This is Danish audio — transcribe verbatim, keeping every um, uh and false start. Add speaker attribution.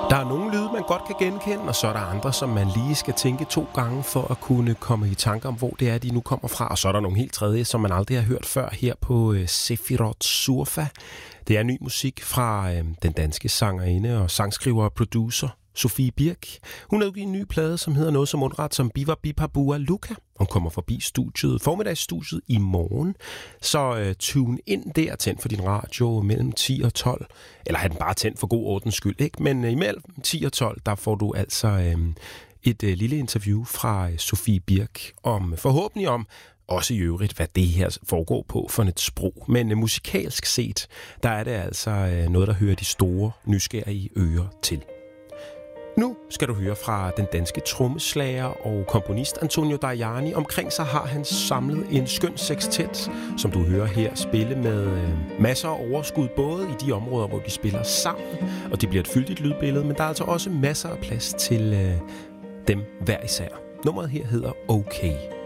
Speaker 1: Der er nogle lyde, man godt kan genkende, og så er der andre, som man lige skal tænke to gange for at kunne komme i tanke om, hvor det er, de nu kommer fra. Og så er der nogle helt tredje, som man aldrig har hørt før her på Sefirot Surfa. Det er ny musik fra øh, den danske sangerinde og sangskriver og producer Sofie Birk. Hun har udgivet en ny plade, som hedder noget som mundret som Biva Bipabua Luka. Hun kommer forbi studiet, formiddagsstudiet i morgen. Så øh, tune ind der, tænd for din radio mellem ti og tolv. Eller have den bare tændt for god ordens skyld, ikke? Men øh, imellem ti og tolv, der får du altså øh, et øh, lille interview fra øh, Sofie Birk om, forhåbentlig om, også i øvrigt, hvad det her foregår på for et sprog. Men øh, musikalsk set, der er det altså øh, noget, der hører de store, nysgerrige ører til. Nu skal du høre fra den danske trommeslager og komponist Antonio Dajani. Omkring sig har han samlet en skøn sextet, som du hører her, spille med øh, masser af overskud, både i de områder, hvor de spiller sammen, og det bliver et fyldigt lydbillede, men der er altså også masser af plads til øh, dem hver især. Nummeret her hedder Okay.